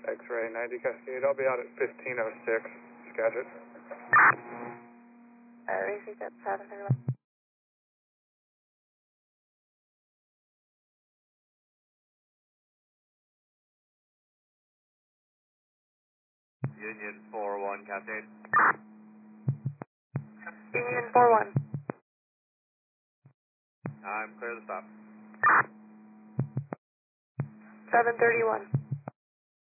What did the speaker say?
X-ray 90 Cascade. I'll be out at 1506. Skagit. Receive that 731. Union 4-1 Cascade. Union 4-1. I'm clear to stop. 731.